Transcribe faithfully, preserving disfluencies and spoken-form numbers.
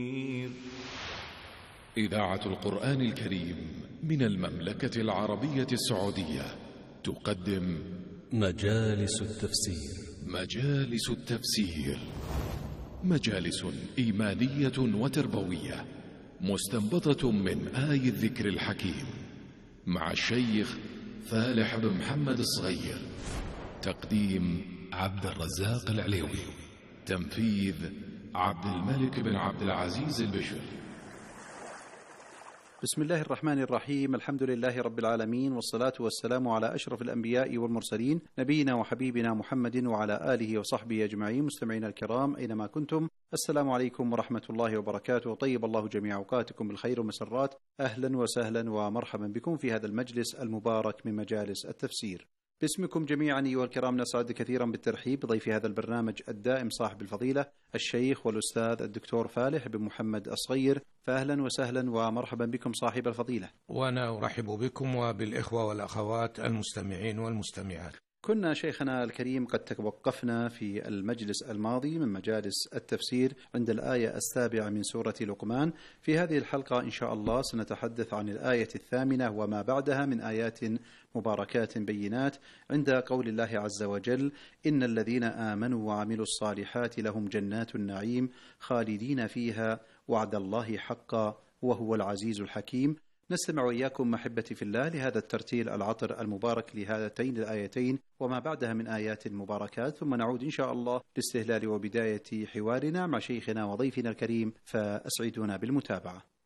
إذاعة القرآن الكريم من المملكة العربية السعودية تقدم مجالس التفسير. مجالس التفسير مجالس إيمانية وتربوية مستنبطة من آي الذكر الحكيم مع الشيخ فالح بن محمد الصغير. تقديم عبد الرزاق العليوي. تنفيذ عبد الملك بن عبد العزيز البشر. بسم الله الرحمن الرحيم. الحمد لله رب العالمين، والصلاة والسلام على أشرف الأنبياء والمرسلين، نبينا وحبيبنا محمد وعلى آله وصحبه أجمعين. مستمعينا الكرام أينما كنتم، السلام عليكم ورحمة الله وبركاته، وطيب الله جميع أوقاتكم بالخير والمسرات. أهلا وسهلا ومرحبا بكم في هذا المجلس المبارك من مجالس التفسير. باسمكم جميعا أيها الكرام نسعد كثيرا بالترحيب بضيف هذا البرنامج الدائم صاحب الفضيلة الشيخ والأستاذ الدكتور فالح بن محمد الصغير. فأهلا وسهلا ومرحبا بكم صاحب الفضيلة. وأنا أرحب بكم وبالإخوة والأخوات المستمعين والمستمعات. كنا شيخنا الكريم قد توقفنا في المجلس الماضي من مجالس التفسير عند الآية السابعة من سورة لقمان. في هذه الحلقة إن شاء الله سنتحدث عن الآية الثامنة وما بعدها من آيات مباركات بينات عند قول الله عز وجل: إن الذين آمنوا وعملوا الصالحات لهم جنات النعيم خالدين فيها وعد الله حقا وهو العزيز الحكيم. نستمع وإياكم محبتي في الله لهذا الترتيل العطر المبارك لهاتين الآيتين وما بعدها من آيات المباركات، ثم نعود إن شاء الله لاستهلال وبداية حوارنا مع شيخنا وضيفنا الكريم، فأسعدونا بالمتابعة.